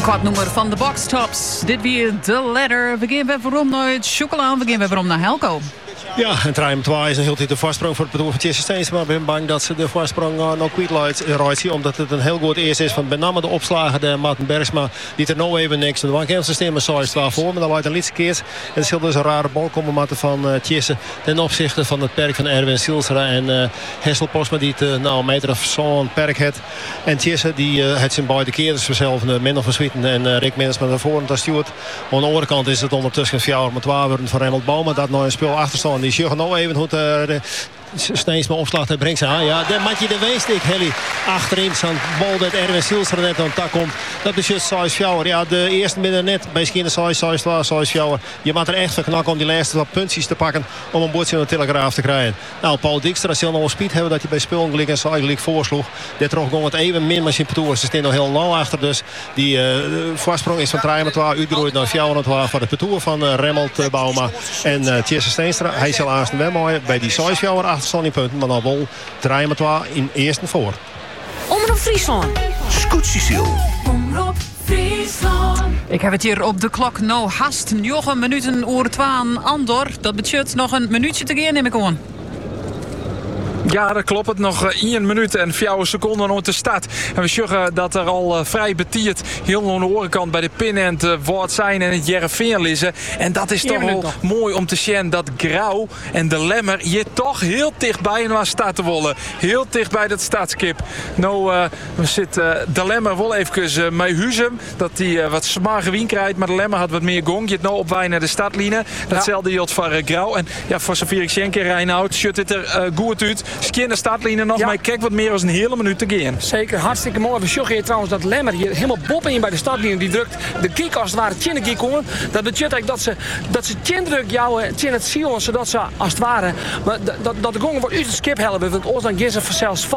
Een kwartnummer van de Box Tops. Dit weer de letter. We gaan weer waarom naar het chocola. We gaan weer waarom naar Helco. Ja, en Treim 2 is een heel de voorsprong voor het bedoel van Jesse Steens. Maar ik ben bang dat ze de voorsprong nog kwijt rijdt. Omdat het een heel goed eerst is van met name de opslagen. De Martin Bergsma die er nou even niks. De wankernsysteem is 2 voor. Maar dan luidt een liedje keer. En er zal dus een rare bal komen met van Jesse. Ten opzichte van het perk van Erwin Silstra. En Hessel Postma die het een meter of zo'n perk heeft. En Jesse die het zijn beide keerders vanzelf. Minder van Swieten en Rick Mensma naar voren. Dat stuurt. Maar aan de andere kant is het ondertussen 4 met 12 worden van Remmelt Bouma. Dat nog een speel achterstaan. Die zegt nou even hoe de Steensma opslag hij brengt ze aan. Ja, dan maak je de weestik Helly achterin. Zo'n bal dat Erwin Silstra net aan het tak komt. Dat is juist 6 fjouwer. Ja, de eerste midden net bij Skinner 6 fjouwer. Je moet er echt van knakken om die laatste wat puntjes te pakken om een boordje aan de Telegraaf te krijgen. Nou, Paul Dijkstra zal nog wel speed hebben dat hij bij speelongelijk en eigenlijk voorsloeg. Dit trok gewoon wat even min maar zijn patoer. Ze staan nog heel nauw achter. Dus die voorsprong is van 3 met 12 uitgeroeid naar 4 met 12 voor het patoer van Remmelt Bouma. En Jesse Steenstra, hij zal aanstaan wel mooi bij die 6 fjouwer achter staan in punten. Maar dan wel 3 met 12 in eerste voor. Omroep Friesland. Scoot Cecile. Omroep Friesland. Ik heb het hier op de klok. Nou, haast 9 minuten oor 12 Andor. Dat betekent nog een minuutje te gaan, neem ik gewoon. Ja, dat klopt. Nog 1 minuut en 4 seconden op de start. En we zeggen dat er al vrij betiert heel aan de orenkant bij de pin en het woord zijn en het Jereveen lezen. En dat is toch wel mooi om te zien dat Grauw en de Lemmer hier toch heel dichtbij en waar starten willen. Heel dicht bij dat startskip. Nou zit de Lemmer wel even met Huzem. Dat hij wat smaar gewien krijgt. Maar de Lemmer had wat meer gong. Je het nou op wij naar de startlijnen. Datzelfde geldt voor Grauw. En ja, voor Safir Xenke Reinoud zit het er goed uit. Skin de startlijnen nog, maar kijk wat meer dan een hele minuut te gaan. Zeker, hartstikke mooi. We zorgen hier trouwens dat Lemmer hier helemaal boppen in bij de startlijnen. Die drukt de kick als het ware tjin de komen. Dat betekent eigenlijk dat ze tjin druk jouwen, tjin het ziel, zodat ze als het ware dat de gongen wordt uit het skip helpen. Want ons dan gaan ze vanzelfs